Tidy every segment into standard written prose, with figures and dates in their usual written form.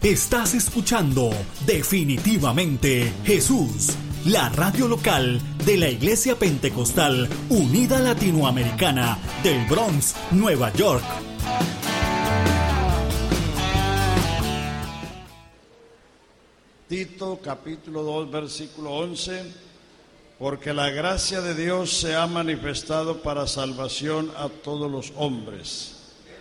Estás escuchando Definitivamente Jesús, la radio local de la Iglesia Pentecostal Unida Latinoamericana del Bronx, Nueva York. Tito capítulo 2 versículo 11: porque la gracia de Dios se ha manifestado para salvación a todos los hombres.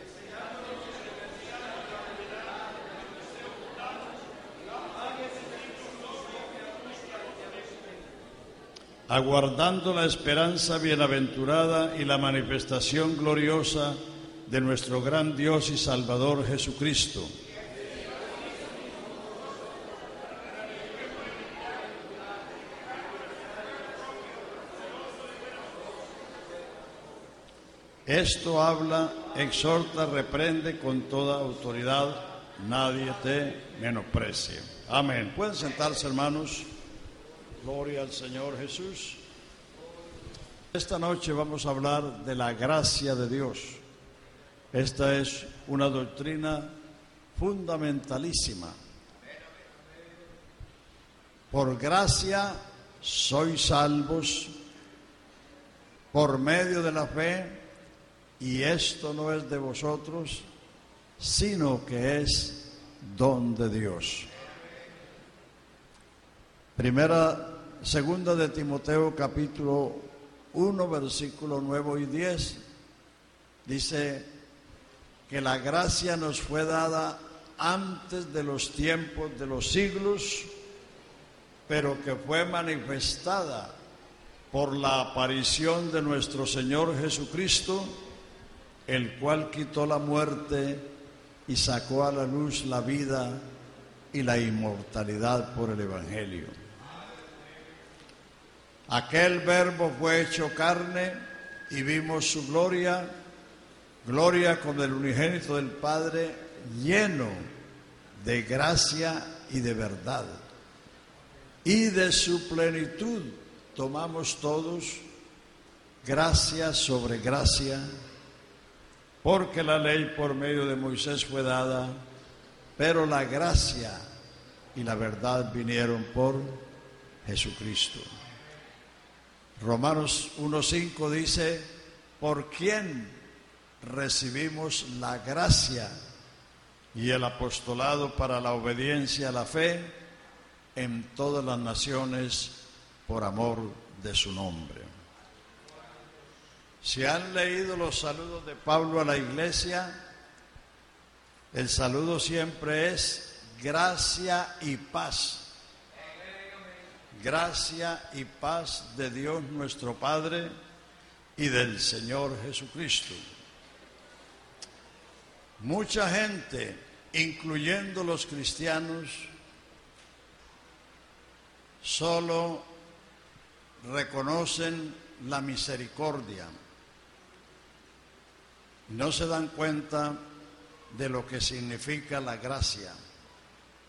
Aguardando la esperanza bienaventurada y la manifestación gloriosa de nuestro gran Dios y Salvador Jesucristo. Esto habla, exhorta, reprende con toda autoridad, nadie te menosprecie. Amén. Pueden sentarse, hermanos. Gloria al Señor Jesús. Esta noche vamos a hablar de la gracia de Dios. Esta es una doctrina fundamentalísima. Por gracia sois salvos por medio de la fe, y esto no es de vosotros, sino que es don de Dios. Segunda de Timoteo capítulo 1 versículo 9 y 10 dice que la gracia nos fue dada antes de los tiempos de los siglos, pero que fue manifestada por la aparición de nuestro Señor Jesucristo, el cual quitó la muerte y sacó a la luz la vida y la inmortalidad por el Evangelio. Aquel Verbo fue hecho carne y vimos su gloria, gloria como el unigénito del Padre, lleno de gracia y de verdad. Y de su plenitud tomamos todos gracia sobre gracia, porque la ley por medio de Moisés fue dada, pero la gracia y la verdad vinieron por Jesucristo. Romanos 1:5 dice: por quien recibimos la gracia y el apostolado para la obediencia a la fe en todas las naciones por amor de su nombre. Si han leído los saludos de Pablo a la iglesia, el saludo siempre es gracia y paz. Gracia y paz de Dios nuestro Padre y del Señor Jesucristo. Mucha gente, incluyendo los cristianos, solo reconocen la misericordia. No se dan cuenta de lo que significa la gracia.